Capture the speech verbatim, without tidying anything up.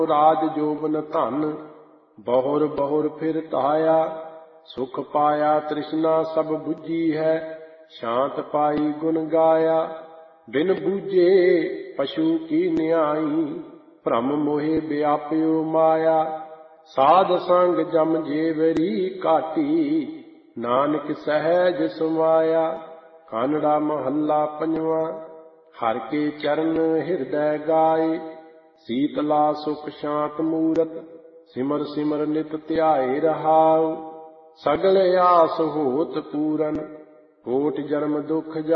ਰਾਜ ਜੋਬਨ ਧਨ ਬਹੁਰ ਬਹੁਰ ਫਿਰ ਧਾਇਆ। ਸੁਖ ਪਾਇਆ ਤ੍ਰਿਸ਼ਨਾ ਸਭ ਬੁੱਝੀ ਹੈ, ਸ਼ਾਂਤ ਪਾਈ ਗੁਣ ਗਾਇਆ। ਬਿਨ ਬੂਝੇ ਪਸ਼ੂ ਕੀ ਨਿਆਈ, ਭ੍ਰਮ ਮੋਹਿ ਵਿਆਪਿਓ ਮਾਇਆ। ਸਾਧ ਸੰਗ ਜਮ ਜੇਵਰੀ ਘਾਟੀ, ਨਾਨਕ ਸਹਿਜ ਸਮਾਇਆ। ਕਾਨੜਾ ਮਹੱਲਾ ਪੰਜਵਾਂ। ਹਰਿ ਕੇ ਚਰਨ ਹਿਰਦੈ ਗਾਏ, ਸੀਤਲਾ ਸੁਖ ਸ਼ਾਂਤ ਮੂਰਤ। ਸਿਮਰ ਸਿਮਰ ਨਿਤ ਧਿਆਏ ਰਹਾਉ, ਸਗਲ ਆਸ ਹੋਤ ਪੂਰਨ। ਕੋਟਿ ਜਨਮ ਦੁਖ